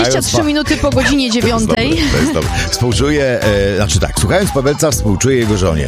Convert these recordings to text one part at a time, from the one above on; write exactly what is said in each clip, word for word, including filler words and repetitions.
dwadzieścia trzy minuty po godzinie dziewiątej. To jest dobre, to jest dobre. Współczuję, e, znaczy tak, słuchając Pawelca, współczuję jego żonie.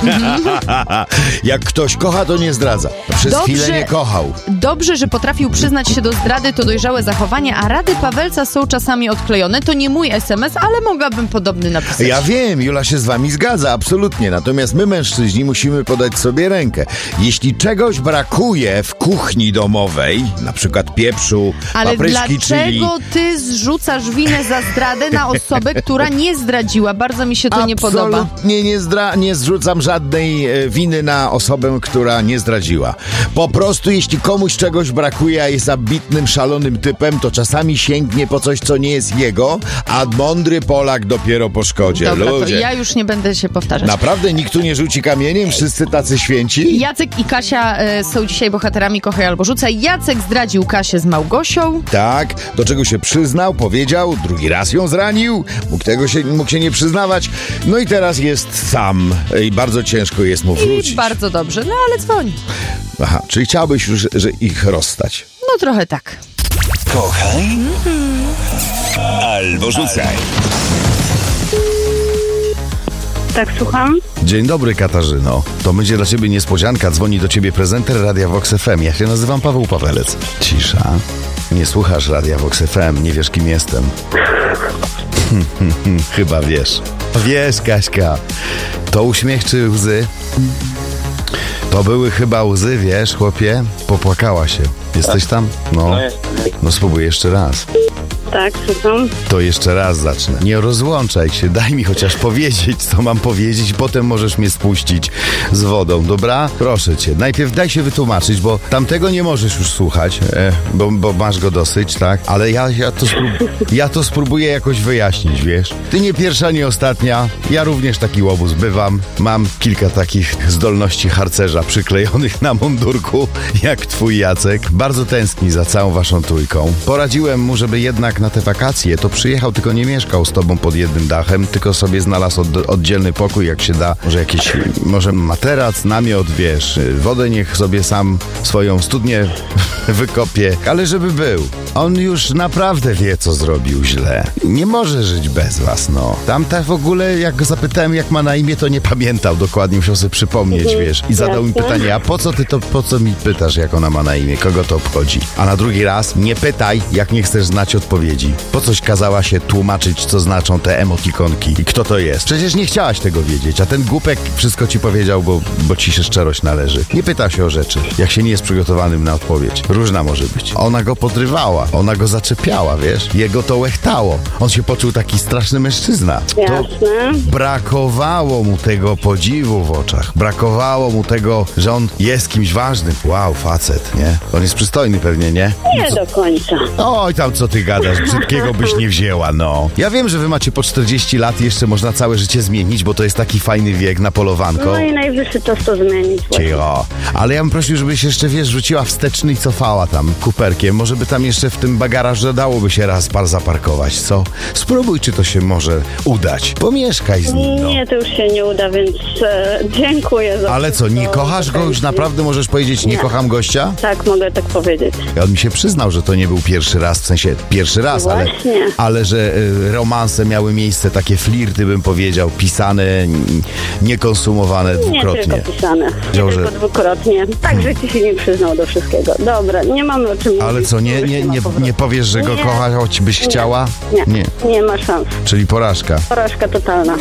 Jak ktoś kocha, to nie zdradza. Przez Dobrze, chwilę nie kochał. Dobrze, że potrafił przyznać się do zdrady, to dojrzałe zachowanie, a rady Pawelca są czasami odklejone. To nie mój es em es, ale mogłabym podobny napisać. Ja wiem, Jula się z wami zgadza, absolutnie. Natomiast my, mężczyźni, musimy podać sobie rękę. Jeśli czegoś brakuje w kuchni domowej, na przykład pieprzu, ale papryczki, chili... dlaczego ty zrzucasz winę za zdradę na osobę, która nie zdradziła? Bardzo mi się to nie podoba. Absolutnie nie, zdra- nie zrzucam żadnej e, winy na osobę, która nie zdradziła. Po prostu jeśli komuś czegoś brakuje, a jest ambitnym, szalonym typem, to czasami sięgnie po coś, co nie jest jego, a mądry Polak dopiero po szkodzie. Dobra, to Ludzie. ja już nie będę się powtarzać. Naprawdę nikt tu nie rzuci kamieniem? Wszyscy tacy święci? Jacek i Kasia e, są dzisiaj bohaterami Kochaj albo Rzucaj. Jacek zdradził Kasię z Małgosią. Tak, do czego się przyznał, powiedział, drugi raz ją zranił, mógł, tego się, mógł się nie przyznawać, no i teraz jest sam i bardzo ciężko jest mu wrócić. I bardzo dobrze, no ale dzwoni. Aha, czyli chciałbyś już, że ich rozstać? No trochę tak. Kochaj albo rzucaj. Tak, słucham. Dzień dobry, Katarzyno. To będzie dla ciebie niespodzianka. Dzwoni do ciebie prezenter Radia Vox F M. Ja się nazywam Paweł Pawelec. Cisza. Nie słuchasz Radia Vox F M, nie wiesz, kim jestem. Chyba wiesz. Wiesz, Kaśka. To uśmiech czy łzy? To były chyba łzy, wiesz, chłopie? Popłakała się. Jesteś tam? No. No spróbuj jeszcze raz. Tak, słucham. To jeszcze raz zacznę. Nie rozłączaj się, daj mi chociaż powiedzieć, co mam powiedzieć i potem możesz mnie spuścić z wodą, dobra? Proszę cię, najpierw daj się wytłumaczyć, bo tamtego nie możesz już słuchać, e, bo, bo masz go dosyć, tak? Ale ja, ja, to sprób- ja to spróbuję jakoś wyjaśnić, wiesz? Ty nie pierwsza, nie ostatnia, ja również taki łobuz bywam. Mam kilka takich zdolności harcerza przyklejonych na mundurku, jak twój Jacek. Bardzo tęskni za całą waszą trójką. Poradziłem mu, żeby jednak na te wakacje to przyjechał, tylko nie mieszkał z tobą pod jednym dachem, tylko sobie znalazł od, oddzielny pokój, jak się da. Może jakiś, może materac, namiot, wiesz, wodę niech sobie sam swoją studnię wykopie, ale żeby był. On już naprawdę wie, co zrobił źle. Nie może żyć bez was, no. Tamta w ogóle, jak go zapytałem, jak ma na imię, to nie pamiętał dokładnie, musiał sobie przypomnieć, mhm, wiesz. I zadał mi pytanie, a po co ty to, po co mi pytasz, jak ona ma na imię, kogo to obchodzi? A na drugi raz, nie pytaj, jak nie chcesz znać odpowiedzi. Po coś kazała się tłumaczyć, co znaczą te emotikonki i kto to jest? Przecież nie chciałaś tego wiedzieć, a ten głupek wszystko ci powiedział, bo, bo ci się szczerość należy. Nie pyta się o rzeczy, jak się nie jest przygotowanym na odpowiedź. Różna może być. Ona go podrywała, ona go zaczepiała, wiesz? Jego to łechtało. On się poczuł taki straszny mężczyzna. Jasne. To brakowało mu tego podziwu w oczach. Brakowało mu tego, że on jest kimś ważnym. Wow, facet, nie? On jest przystojny pewnie, nie? Nie co? do końca. Oj, tam co ty gadasz, brzydkiego byś nie wzięła, no. Ja wiem, że wy macie po czterdzieści lat i jeszcze można całe życie zmienić, bo to jest taki fajny wiek na polowanko. No i najwyższy czas to zmienić. Cicho. Ale ja bym prosił, żebyś jeszcze, wiesz, rzuciła wsteczny i cofała tam kuperkiem. Może by tam jeszcze w tym bagażu dałoby się raz par zaparkować, co? Spróbuj, czy to się może udać. Pomieszkaj z nim, no. Nie, to już się nie uda, więc e, dziękuję za Ale co, nie kochasz go? Już naprawdę możesz powiedzieć, nie, Nie. kocham gościa? Tak, mogę tak powiedzieć. On mi się przyznał, że to nie był pierwszy raz, w sensie pierwszy raz, ale, Właśnie. ale że y, romanse miały miejsce, takie flirty, bym powiedział, pisane, n- niekonsumowane Nie dwukrotnie. tylko pisane. Nie Wiedział, tylko że- dwukrotnie. Także ci się nie przyznał do wszystkiego. Dobra, nie mamy o czym Ale mówić. co, nie, Już nie, ma nie, powrotu. nie powiesz, że go Nie. kochasz, choć byś Nie. chciała? Nie. Nie. Nie ma szans. Czyli porażka. Porażka totalna.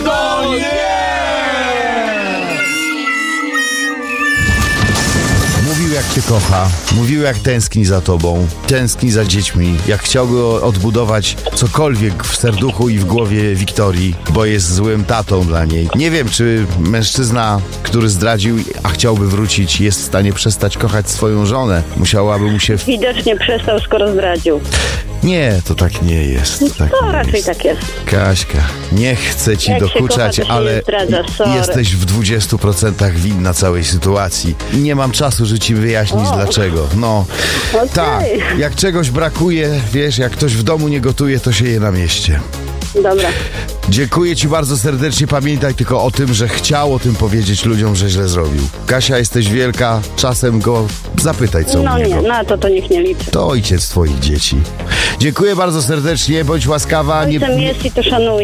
Mówił, jak cię kocha, mówił, jak tęskni za tobą, tęskni za dziećmi, jak chciałby o- odbudować cokolwiek w serduchu i w głowie Wiktorii, bo jest złym tatą dla niej. Nie wiem, czy mężczyzna, który zdradził, a chciałby wrócić, jest w stanie przestać kochać swoją żonę. Musiałaby mu się... W... Widocznie przestał, skoro zdradził. Nie, to tak nie jest. Tak To nie raczej jest. tak jest. Kaśka, nie chcę ci Jak się dokuczać, kocha, to się ale nie zdradza, sorry. jesteś w dwudziestu procentach winna całej sytuacji. Nie mam czasu, żeby ci wyjaśnić O. dlaczego. No, Okej. tak, jak czegoś brakuje, wiesz, jak ktoś w domu nie gotuje, to się je na mieście. Dobra. Dziękuję ci bardzo serdecznie. Pamiętaj tylko o tym, że chciał o tym powiedzieć ludziom, że źle zrobił. Kasia, jesteś wielka. Czasem go zapytaj, co No u niego. nie, na to to niech nie liczy. To ojciec twoich dzieci. Dziękuję bardzo serdecznie. Bądź łaskawa. Ojcem nie... jest i to szanuję.